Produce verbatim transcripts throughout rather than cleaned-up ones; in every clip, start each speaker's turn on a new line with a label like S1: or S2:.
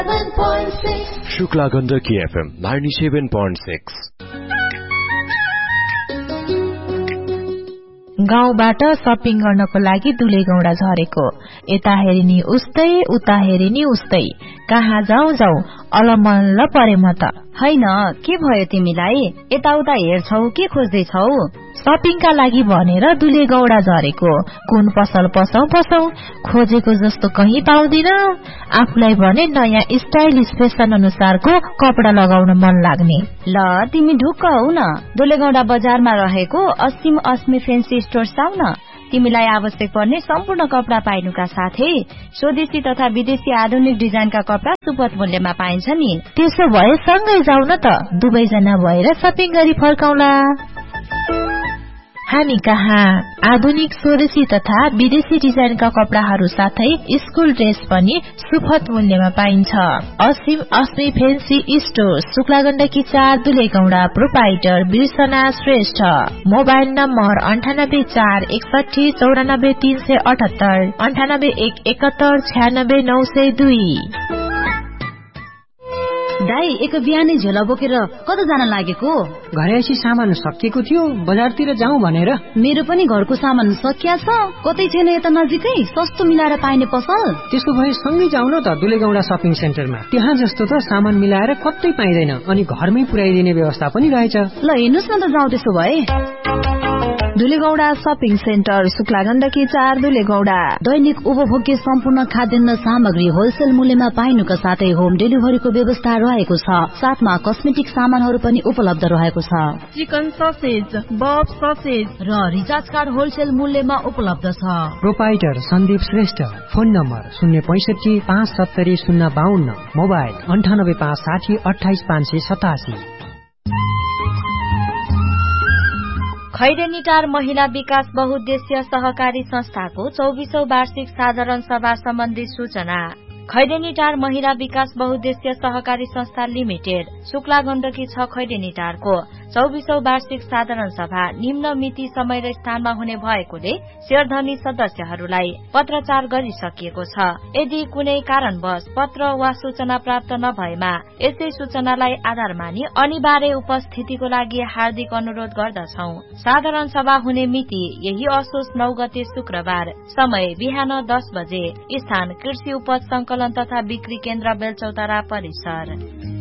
S1: Shukla Gandaki FM ninety-seven point six।
S2: गाउँबाट shopping गर्नको लागि दुलेगौडा झरेको, यता हेरिनी उस्तै उता हेरिनी उस्तै, कहाँ जाउँ जाउँ अलमल्ल परे म त।
S3: हैन, के भयो तिमीलाई? यताउता हेर्छौ के खोज्दैछौ?
S2: शपिङका लागि भनेर दुलेगौडा झरेको, कुन पसल पसौ पसौ, खोजेको जस्तो कहीँ पाउँदिन। आफूलाई भने नयाँ स्टाइलिश फेसन अनुसारको कपडा लगाउन मन लाग्ने।
S3: ल तिमी ढुक्क हौ न, दुलेगौडा बजारमा रहेको असीम अस्मी फेन्सी स्टोर आउ न। तिमीलाई आवश्यक पर्ने सम्पूर्ण कपडा पाइनुका साथै स्वदेशी तथा विदेशी आधुनिक डिजाइनका कपडा सुपथ मूल्यमा पाइन्छ नि।
S2: त्यसो भए सँगै जाउ न त, दुवै जना भएर शपिङ गरी फर्काउला। हामी कहाँ आधुनिक स्वदेशी तथा विदेशी डिजाइनका कपडाहरू साथै स्कुल ड्रेस पनि सुपथ मूल्यमा पाइन्छ। असीम अस्मी फेन्सी स्टोर, शुक्ला गण्डकी चार, दुलेगौडा। प्रोपाइटर बिर्सना श्रेष्ठ। मोबाइल नम्बर अन्ठानब्बे चार एकसठी चौरानब्बे तीन सय अठहत्तर, अन्ठानब्बे एक एकहत्तर छ्यानब्बे नौ सय दुई।
S3: दाई, एक बिहानै झोला बोकेर कता जान लागेको?
S4: घरैसी सामान सकिएको थियो, बजारतिर जाउँ भनेर।
S3: मेरो पनि घरको सामान सकिया छ, कतै छैन यता नजिकै सस्तो मिलाएर पाइने पसल?
S4: त्यसो भए सँगै जाउँ न त दुलेगौडा शपिङ सेन्टरमा। त्यहाँ जस्तो त सामान मिलाएर कतै पाइँदैन, अनि घरमै पुर्याइदिने व्यवस्था पनि रहेछ।
S3: ल हेर्नुस् न त, जाउँ त्यसो भए।
S2: दुलेगौडा शपिङ सेन्टर, शुक्ला गण्डकी चार, दुलेगौडा।
S3: दैनिक उपभोग्य सम्पूर्ण खाद्यान्न सामग्री होलसेल मूल्यमा पाइनुका साथै होम डेलिभरीको व्यवस्था रहेको छ। साथमा कस्मेटिक सामानहरू पनि उपलब्ध रहेको छ।
S2: चिकन ससेज, बफ ससेज
S3: र रिचार्ज कार्ड होलसेल मूल्यमा उपलब्ध छ।
S4: Proprietor Sandeep Shrestha. Phone number शून्य पैसठी पाँच सत्तरी शून्य बाहन्न, मोबाइल अन्ठानब्बे पाँच साठी अठाइस पाँच सय सतासी।
S5: खैरेनीटार महिला विकास बहुद्देश्य सहकारी संस्थाको चौबीसौं वार्षिक साधारण सभा सम्बन्धी सूचना। खैरेनीटार महिला विकास बहुद्देश्य सहकारी संस्था लिमिटेड शुक्ला गण्डकी छ खैरेनीटारको चौबीसौं वार्षिक साधारण सभा निम्न मिति समय र स्थानमा हुने भएकोले शेयरधनी सदस्यहरूलाई पत्राचार गरिसकिएको छ। यदि कुनै कारणवश पत्र वा सूचना प्राप्त नभएमा यसै सूचनालाई आधार मानि अनिवार्य उपस्थितिको लागि हार्दिक अनुरोध गर्दछौ। साधारण सभा हुने मिति यही असोज नौ गते शुक्रबार, समय बिहान दस बजे, स्थान कृषि उपज संकलन तथा बिक्री केन्द्र बेलचौतारा परिसर।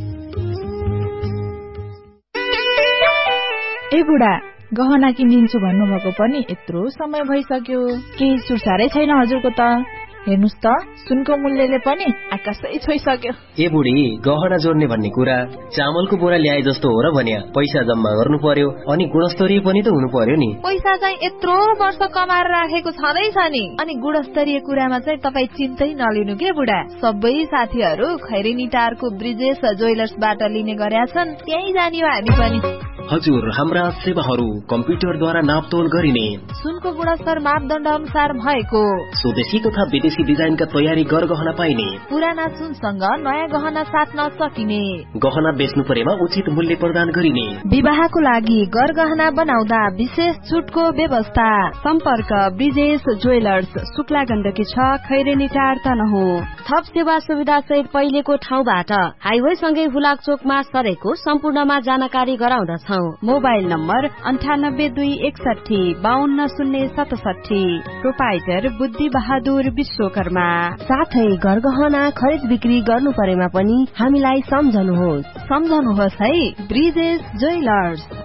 S2: ए बुढा, गहना किनिन्छु भन्नुभएको पनि यत्रो समय भइसक्यो, केही सुसारै छैन हजुरको त। हेर्नुस् त, सुनको मूल्यले पनि आकाशै छोइसक्यो।
S6: ए बुढी, गहना जोड्ने भन्ने कुरा चामलको बोरा ल्याए जस्तो हो र भन्या। पैसा जम्मा गर्नु पर्यो, अनि गुणस्तरीय पनि त हुनु पर्यो नि।
S2: पैसा चाहिँ यत्रो वर्ष कमाएर राखेको छँदैछ नि, अनि गुणस्तरीय कुरामा चाहिँ तपाईँ चिन्तै नलिनु के बुढा। सबै साथीहरू खैरेनीटारको ब्रिजेश ज्वेलर्सबाट लिने गरेका छन्, त्यही जाने हो हामी पनि।
S6: हजुर, हाम्रा सेवाहरू कम्प्युटरद्वारा नापतोल गरिने,
S2: सुनको गुणस्तर मापदण्ड अनुसार भएको,
S6: स्वदेशी तथा विदेशी डिजाइनका तयारी गरगहना पाइने,
S2: पुराना सुनसँग नयाँ गहना साट्न सकिने,
S6: गहना बेच्नु परेमा उचित मूल्य प्रदान गरिने,
S2: विवाहको लागि गरगहना बनाउँदा विशेष छुटको व्यवस्था।
S7: सम्पर्क ब्रिजेश ज्वेलर्स, शुक्ला गण्डकी छ, खैरेनीटार तनहु।
S5: थप सेवा सुविधा सहित पहिलेको ठाउँबाट हाइवे सँगै हुलाक चोकमा सरेको सम्पूर्णमा जानकारी गराउँदछौ।
S7: मोबाइल नम्बर अन्ठानब्बे दुई एकसठी बाहन्न शून्य सतसठी। प्रोपाइटर बुद्धि बहादुर विश्वकर्मा।
S3: साथै गरगहना खरिद बिक्री गर्नु परेमा पनि हामीलाई सम्झनुहोस्।
S7: सम्झनुहोस् है, ब्रिजेश ज्वेलर्स।